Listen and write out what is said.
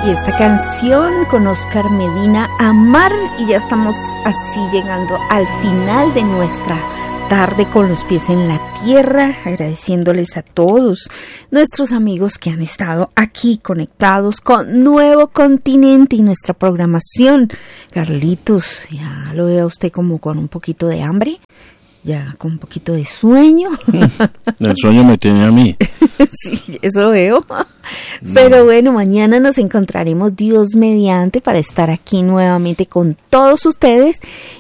Y esta canción con Oscar Medina, Amar, y ya estamos así llegando al final de nuestra tarde con los pies en la tierra, agradeciéndoles a todos nuestros amigos que han estado aquí conectados con Nuevo Continente y nuestra programación. Carlitos, ya lo veo a usted como con un poquito de hambre, ya con un poquito de sueño. El sueño me tiene a mí. Sí, eso veo. Pero bueno, mañana nos encontraremos Dios mediante para estar aquí nuevamente con todos ustedes